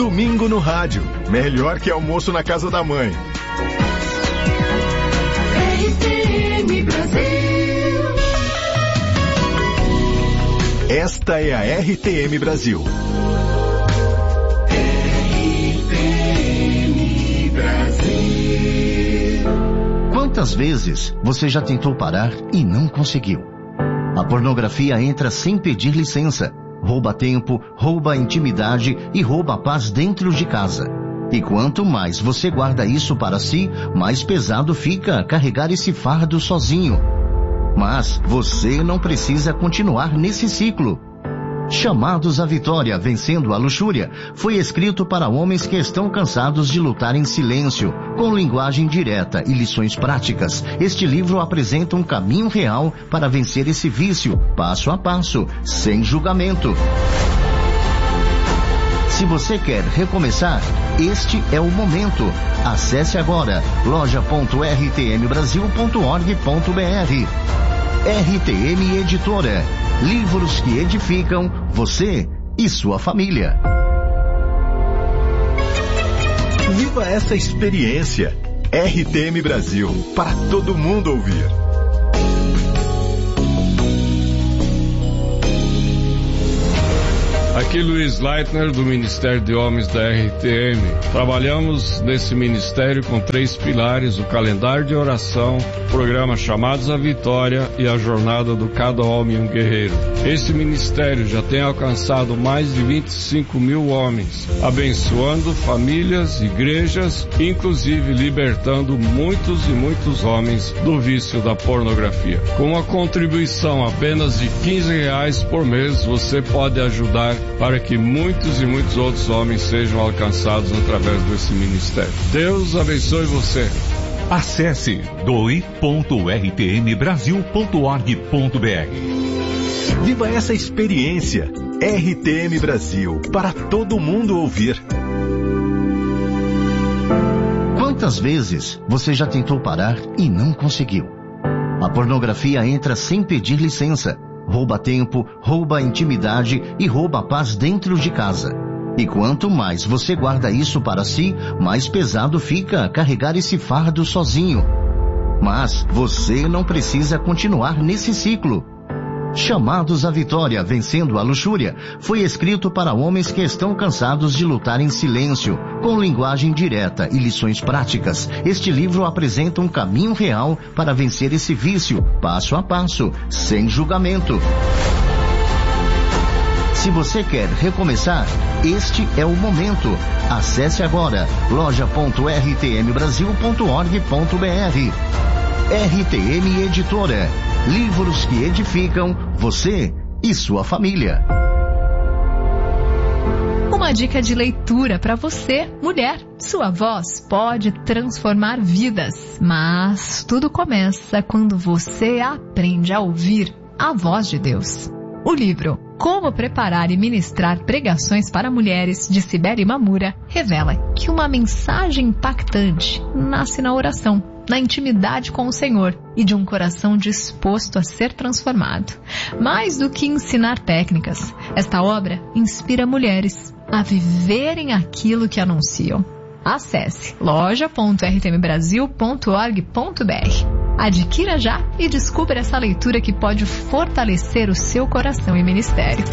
Domingo no rádio. Melhor que almoço na casa da mãe. RTM Brasil. Esta é a RTM Brasil. RTM Brasil. Quantas vezes você já tentou parar e não conseguiu? A pornografia entra sem pedir licença. Rouba tempo, rouba a intimidade e rouba a paz dentro de casa. E quanto mais você guarda isso para si, mais pesado fica carregar esse fardo sozinho. Mas você não precisa continuar nesse ciclo. Chamados à Vitória, Vencendo a Luxúria, foi escrito para homens que estão cansados de lutar em silêncio, com linguagem direta e lições práticas. Este livro apresenta um caminho real para vencer esse vício, passo a passo, sem julgamento. Se você quer recomeçar, este é o momento. Acesse agora loja.rtmbrasil.org.br. RTM Editora. Livros que edificam você e sua família. Viva essa experiência. RTM Brasil, para todo mundo ouvir. Aqui Luiz Leitner, do Ministério de Homens da RTM. Trabalhamos nesse ministério com 3 pilares: o calendário de oração, o programa Chamados à Vitória e a jornada do Cada Homem um Guerreiro. Esse ministério já tem alcançado mais de 25 mil homens, abençoando famílias, igrejas, inclusive libertando muitos e muitos homens do vício da pornografia. Com uma contribuição apenas de R$15 por mês, você pode ajudar para que muitos e muitos outros homens sejam alcançados através desse ministério. Deus abençoe você. Acesse doe.rtmbrasil.org.br. Viva essa experiência. RTM Brasil, para todo mundo ouvir. Quantas vezes você já tentou parar e não conseguiu? A pornografia entra sem pedir licença. Rouba tempo, rouba a intimidade e rouba a paz dentro de casa. E quanto mais você guarda isso para si, mais pesado fica carregar esse fardo sozinho. Mas você não precisa continuar nesse ciclo. Chamados à Vitória, Vencendo a Luxúria, foi escrito para homens que estão cansados de lutar em silêncio, com linguagem direta e lições práticas. Este livro apresenta um caminho real para vencer esse vício, passo a passo, sem julgamento. Se você quer recomeçar, este é o momento. Acesse agora loja.rtmbrasil.org.br. RTM Editora. Livros que edificam você e sua família. Uma dica de leitura para você, mulher. Sua voz pode transformar vidas, mas tudo começa quando você aprende a ouvir a voz de Deus. O livro Como Preparar e Ministrar Pregações para Mulheres, de Cibele Mamura, revela que uma mensagem impactante nasce na oração, na intimidade com o Senhor e de um coração disposto a ser transformado. Mais do que ensinar técnicas, esta obra inspira mulheres a viverem aquilo que anunciam. Acesse loja.rtmbrasil.org.br. Adquira já e descubra essa leitura que pode fortalecer o seu coração e ministério.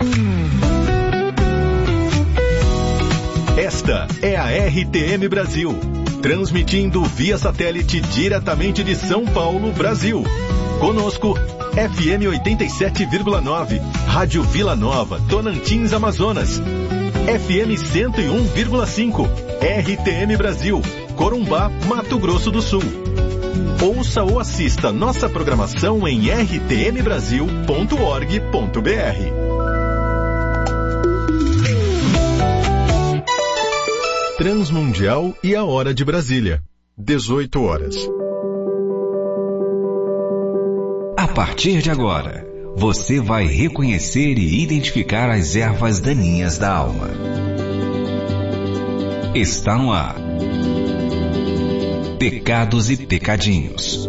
Esta é a RTM Brasil, transmitindo via satélite diretamente de São Paulo, Brasil. Conosco, FM 87,9, Rádio Vila Nova, Tonantins, Amazonas. FM 101,5, RTM Brasil, Corumbá, Mato Grosso do Sul. Ouça ou assista nossa programação em rtmbrasil.org.br. Transmundial e a hora de Brasília, 18 horas. A partir de agora, você vai reconhecer e identificar as ervas daninhas da alma. Está no ar. Pecados e Pecadinhos.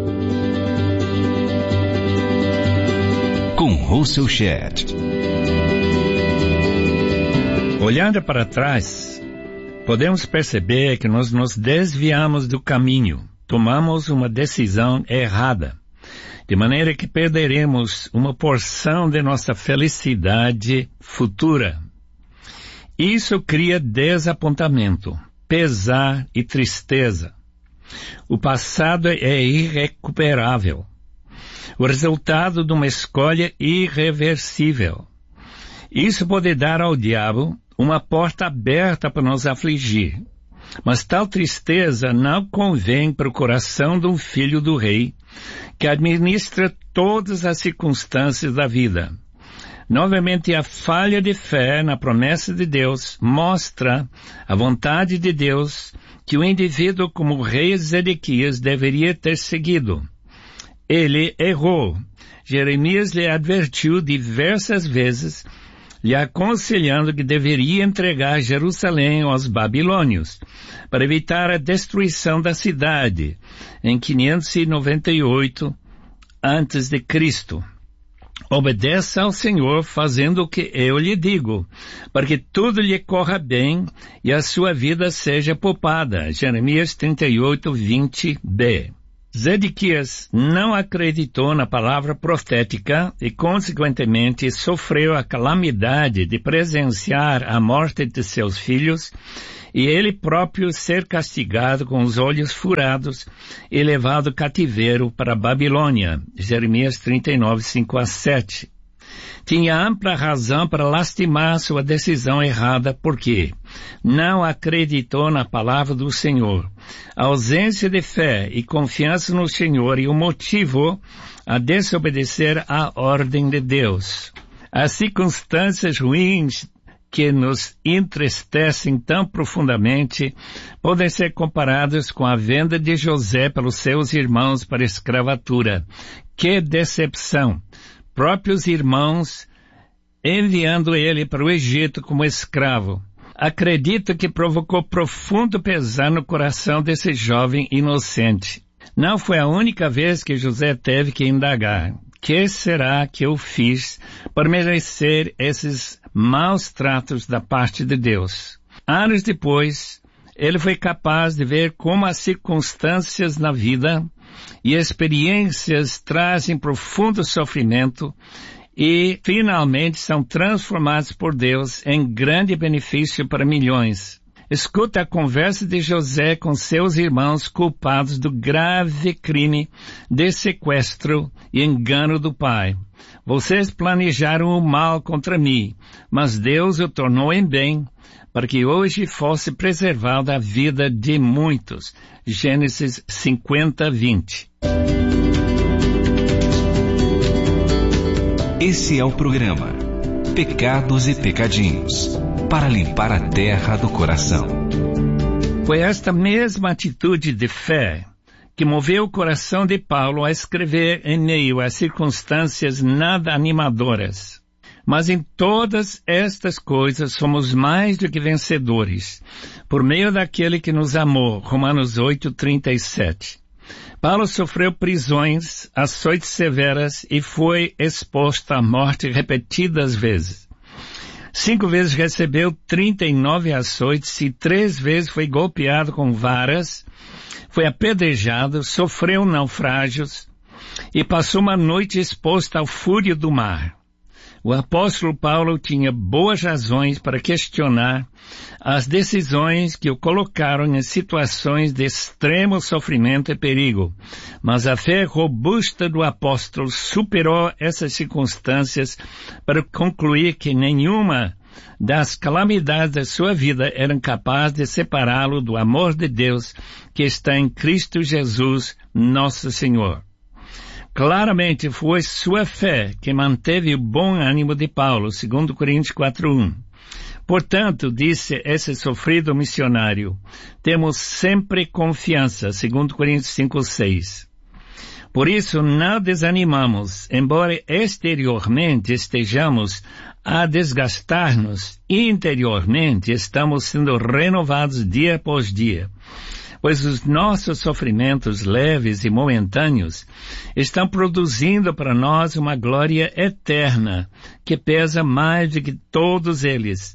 Com Russell Shedd. Olhando para trás, podemos perceber que nós nos desviamos do caminho, tomamos uma decisão errada, de maneira que perderemos uma porção de nossa felicidade futura. Isso cria desapontamento, pesar e tristeza. O passado é irrecuperável, o resultado de uma escolha irreversível. Isso pode dar ao diabo uma porta aberta para nos afligir. Mas tal tristeza não convém para o coração de um filho do rei, que administra todas as circunstâncias da vida. Novamente, a falha de fé na promessa de Deus mostra a vontade de Deus que o indivíduo como o rei Zedequias deveria ter seguido. Ele errou. Jeremias lhe advertiu diversas vezes, lhe aconselhando que deveria entregar Jerusalém aos babilônios, para evitar a destruição da cidade, em 598 a.C. Obedeça ao Senhor fazendo o que eu lhe digo, para que tudo lhe corra bem e a sua vida seja poupada. Jeremias 38, 20b. Zedequias não acreditou na palavra profética e, consequentemente, sofreu a calamidade de presenciar a morte de seus filhos e ele próprio ser castigado com os olhos furados e levado cativeiro para a Babilônia. Jeremias 39, 5-7. Tinha ampla razão para lastimar sua decisão errada, porque não acreditou na palavra do Senhor. A ausência de fé e confiança no Senhor e o motivo a desobedecer à ordem de Deus. As circunstâncias ruins que nos entristecem tão profundamente podem ser comparadas com a venda de José pelos seus irmãos para a escravatura. Que decepção! Próprios irmãos enviando ele para o Egito como escravo. Acredito que provocou profundo pesar no coração desse jovem inocente. Não foi a única vez que José teve que indagar: que será que eu fiz para merecer esses maus tratos da parte de Deus? Anos depois, ele foi capaz de ver como as circunstâncias na vida e experiências trazem profundo sofrimento e, finalmente, são transformados por Deus em grande benefício para milhões. Escuta a conversa de José com seus irmãos culpados do grave crime de sequestro e engano do pai. Vocês planejaram o mal contra mim, mas Deus o tornou em bem, para que hoje fosse preservada a vida de muitos. Gênesis 50, 20. Esse é o programa Pecados e Pecadinhos, para limpar a terra do coração. Foi esta mesma atitude de fé que moveu o coração de Paulo a escrever em meio a circunstâncias nada animadoras. Mas em todas estas coisas somos mais do que vencedores, por meio daquele que nos amou. Romanos 8, 37. Paulo sofreu prisões, açoites severas e foi exposto à morte repetidas vezes. 5 vezes recebeu 39 açoites e 3 vezes foi golpeado com varas, foi apedrejado, sofreu naufrágios e passou uma noite exposto ao fúrio do mar. O apóstolo Paulo tinha boas razões para questionar as decisões que o colocaram em situações de extremo sofrimento e perigo. Mas a fé robusta do apóstolo superou essas circunstâncias para concluir que nenhuma das calamidades da sua vida eram capazes de separá-lo do amor de Deus que está em Cristo Jesus, nosso Senhor. Claramente foi sua fé que manteve o bom ânimo de Paulo, 2 Coríntios 4:1. Portanto, disse esse sofrido missionário, temos sempre confiança, 2 Coríntios 5:6. Por isso não desanimamos, embora exteriormente estejamos a desgastar-nos, interiormente estamos sendo renovados dia após dia. Pois os nossos sofrimentos leves e momentâneos estão produzindo para nós uma glória eterna, que pesa mais do que todos eles.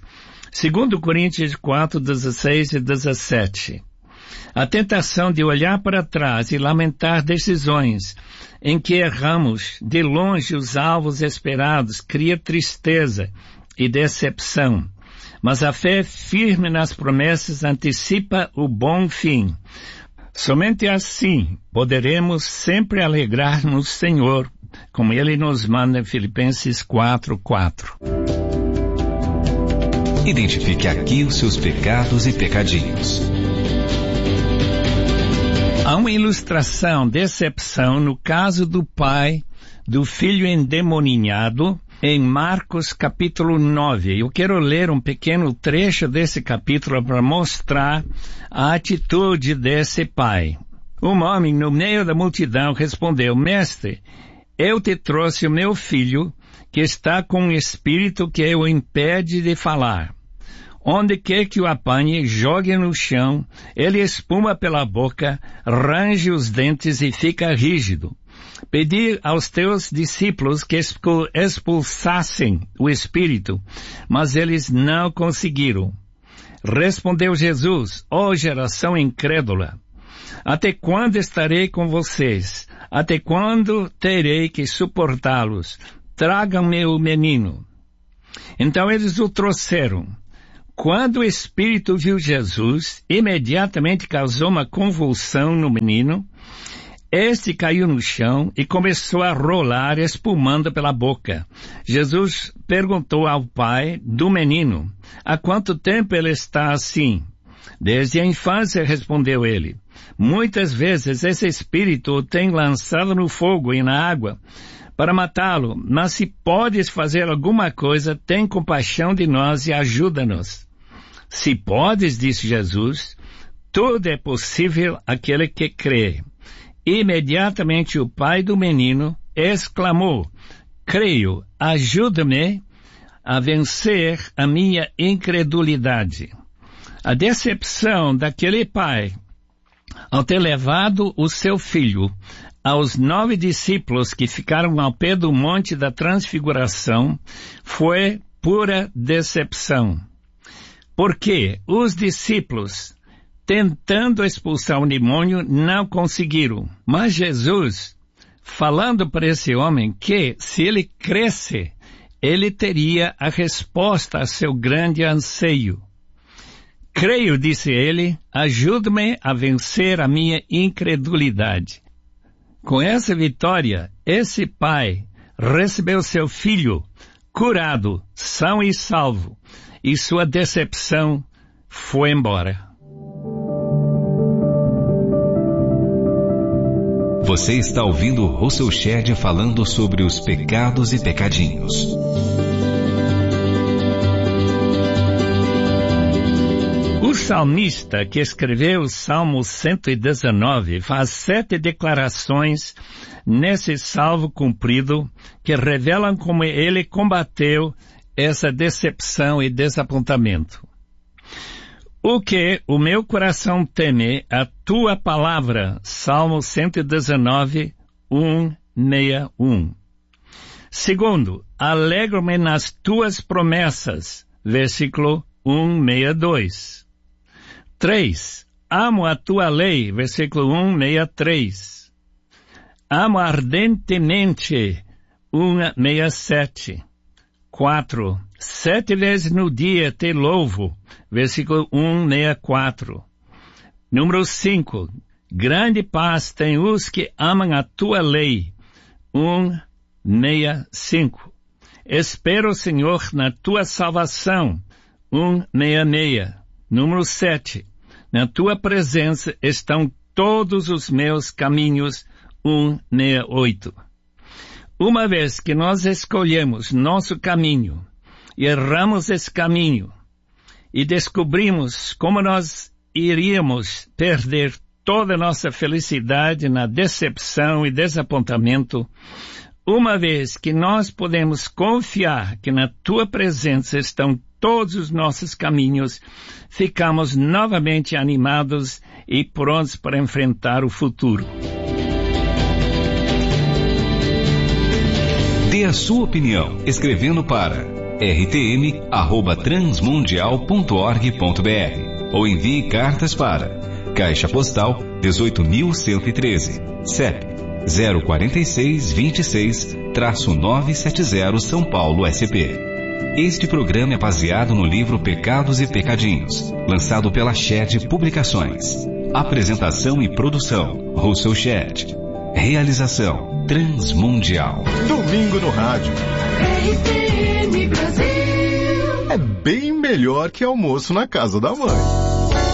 2 Coríntios 4, 16 e 17. A tentação de olhar para trás e lamentar decisões em que erramos de longe os alvos esperados cria tristeza e decepção. Mas a fé firme nas promessas antecipa o bom fim. Somente assim poderemos sempre alegrar no Senhor, como Ele nos manda em Filipenses 4:4. Identifique aqui os seus pecados e pecadinhos. Há uma ilustração, decepção, no caso do pai do filho endemoninhado, em Marcos capítulo 9. Eu quero ler um pequeno trecho desse capítulo para mostrar a atitude desse pai. Um homem no meio da multidão respondeu: Mestre, eu te trouxe o meu filho, que está com um espírito que o impede de falar. Onde quer que o apanhe, jogue no chão, ele espuma pela boca, range os dentes e fica rígido. Pedi aos teus discípulos que expulsassem o espírito, mas eles não conseguiram. Respondeu Jesus: ó geração incrédula, até quando estarei com vocês? Até quando terei que suportá-los? Tragam-me o menino. Então eles o trouxeram. Quando o espírito viu Jesus, imediatamente causou uma convulsão no menino. Este caiu no chão e começou a rolar, espumando pela boca. Jesus perguntou ao pai do menino: há quanto tempo ele está assim? Desde a infância, respondeu ele. Muitas vezes esse espírito o tem lançado no fogo e na água para matá-lo, mas se podes fazer alguma coisa, tem compaixão de nós e ajuda-nos. Se podes, disse Jesus, tudo é possível àquele que crê. Imediatamente o pai do menino exclamou: creio, ajuda-me a vencer a minha incredulidade. A decepção daquele pai ao ter levado o seu filho aos 9 discípulos que ficaram ao pé do Monte da Transfiguração foi pura decepção. Porque os discípulos, tentando expulsar o demônio, não conseguiram. Mas Jesus, falando para esse homem que, se ele cresce, ele teria a resposta a seu grande anseio. Creio, disse ele, ajude-me a vencer a minha incredulidade. Com essa vitória, esse pai recebeu seu filho curado, são e salvo, e sua decepção foi embora. Você está ouvindo Russell Shedd falando sobre os pecados e pecadinhos. O salmista que escreveu o Salmo 119 faz 7 declarações nesse salmo cumprido que revelam como ele combateu essa decepção e desapontamento. O que o meu coração teme, a tua palavra, Salmo 119, 161. Segundo, alegro-me nas tuas promessas, versículo 162. 3. Amo a tua lei, versículo 163. Amo ardentemente, 167. 4. 7 vezes no dia te louvo, versículo 164. Número 5. Grande paz tem os que amam a tua lei, 165. Espero, Senhor, na tua salvação, 166. Número 7. Na tua presença estão todos os meus caminhos, 168. Uma vez que nós escolhemos nosso caminho, e erramos esse caminho, e descobrimos como nós iríamos perder toda a nossa felicidade na decepção e desapontamento, uma vez que nós podemos confiar que na tua presença estão todos os nossos caminhos, ficamos novamente animados e prontos para enfrentar o futuro. Dê a sua opinião escrevendo para rtm@transmundial.org.br ou envie cartas para Caixa Postal 18.113, CEP 04626-970 São Paulo, SP. Este programa é baseado no livro Pecados e Pecadinhos, lançado pela Shed Publicações. Apresentação e produção, Russell Shed. Realização, Transmundial. Domingo no rádio. RTM Brasil. É bem melhor que almoço na casa da mãe.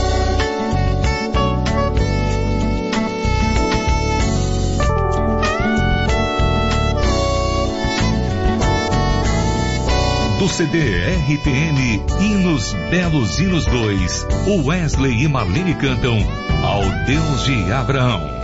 Do CD RTM Hinos Belos Hinos 2, o Wesley e Marlene cantam Ao Deus de Abraão.